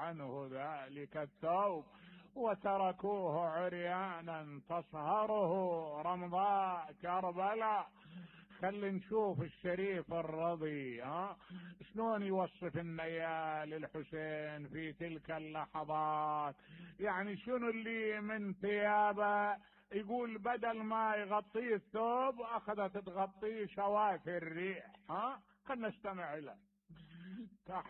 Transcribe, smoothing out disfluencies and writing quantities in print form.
عنه ذلك الثوب وتركوه عريانا تصهره رمضاء كربلاء. خلي نشوف الشريف الرضي شلون يوصف النيال الحسين في تلك اللحظات. يعني شنو اللي من ثيابه يقول بدل ما يغطيه الثوب اخذت تغطيه شواف الريح. خلنا نستمع له.